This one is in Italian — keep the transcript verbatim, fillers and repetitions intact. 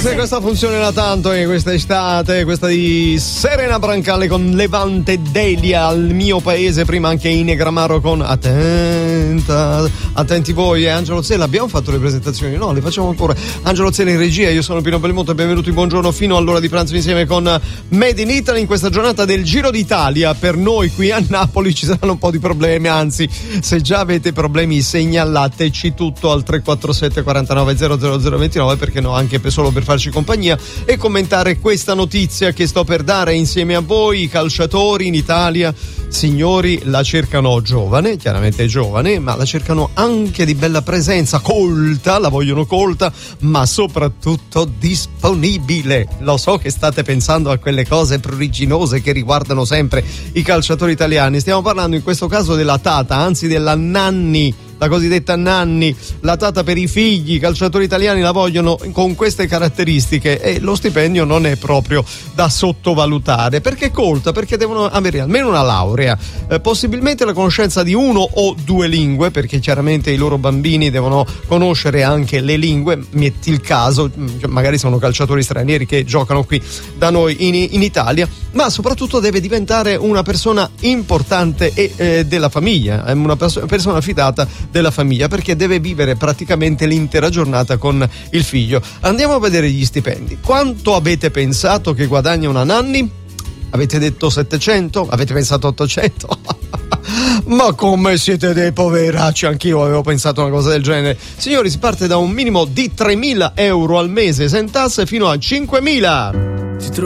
se questa funzionerà tanto in questa estate, questa di Serena Brancale con Levante Delia, al mio paese, prima anche Inegramaro con Attenta, attenti voi, e Angelo Zella. Abbiamo fatto le presentazioni? No, le facciamo ancora. Angelo Zella in regia, io sono Pino Belmonte, benvenuti, buongiorno fino all'ora di pranzo insieme con Made in Italy in questa giornata del Giro d'Italia. Per noi qui a Napoli ci saranno un po' di problemi, anzi, se già avete problemi segnalateci tutto al tre quattro sette quarantanove zero zero zero ventinove, perché no, anche per solo per farci compagnia e commentare questa notizia che sto per dare insieme a voi. I calciatori in Italia, signori, la cercano giovane, chiaramente è giovane, ma la cercano anche di bella presenza, colta, la vogliono colta, ma soprattutto disponibile. Lo so che state pensando a quelle cose pruriginose che riguardano sempre i calciatori italiani. Stiamo parlando in questo caso della Tata, anzi della Nanni, la cosiddetta Nanni, la Tata per i figli. I calciatori italiani la vogliono con queste caratteristiche e lo stipendio non è proprio da sottovalutare, perché è colta, perché devono avere almeno una laurea, eh, possibilmente la conoscenza di uno o due lingue, perché chiaramente i loro bambini devono conoscere anche le lingue. Metti il caso, magari sono calciatori stranieri che giocano qui da noi in, in Italia, ma soprattutto deve diventare una persona importante e eh, della famiglia, una perso- persona fidata della famiglia, perché deve vivere praticamente l'intera giornata con il figlio. Andiamo a vedere gli stipendi. Quanto avete pensato che guadagna una Nanni? Avete detto settecento? Avete pensato ottocento? Ma come siete dei poveracci, anch'io avevo pensato una cosa del genere. Signori, si parte da un minimo di tremila euro al mese, sen tasse, fino a cinquemila. Ti trovo